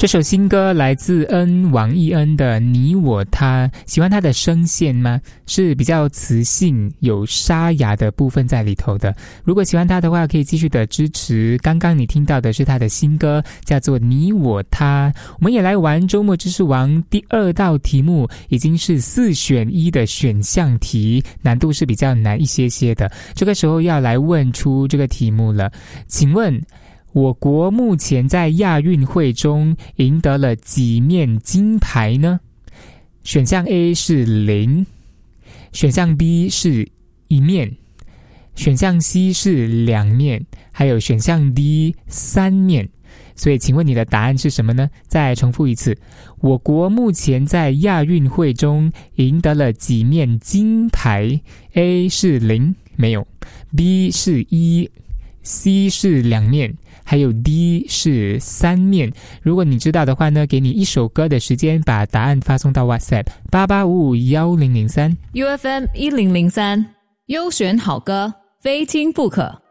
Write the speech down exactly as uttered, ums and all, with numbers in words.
这首新歌来自恩王艺恩的你我他。喜欢他的声线吗？是比较磁性有沙哑的部分在里头的。如果喜欢他的话，可以继续的支持。刚刚你听到的是他的新歌，叫做你我他。我们也来玩周末知识王第二道题目，已经是四选一的选项题，难度是比较难一些些的。这个时候要来问出这个题目了，请问我国目前在亚运会中赢得了几面金牌呢？选项 A 是零，选项 B 是一面，选项 C 是两面，还有选项 D 三面。所以请问你的答案是什么呢？再重复一次，我国目前在亚运会中赢得了几面金牌？ A 是零，没有， B 是一， C 是两面，还有 D 是三面。如果你知道的话呢，给你一首歌的时间，把答案发送到 WhatsApp 八八五五一零零三 U F M 一零零三，优选好歌，非听不可。